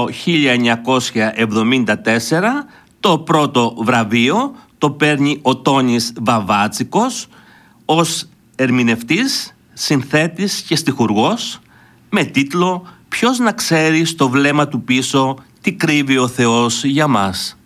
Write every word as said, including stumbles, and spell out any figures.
χίλια εννιακόσια εβδομήντα τέσσερα το πρώτο βραβείο το παίρνει ο Τόνης Βαβάτσικος ως ερμηνευτής, συνθέτης και στιχουργός με τίτλο «Ποιος να ξέρει στο βλέμμα του πίσω τι κρύβει ο Θεός για μας».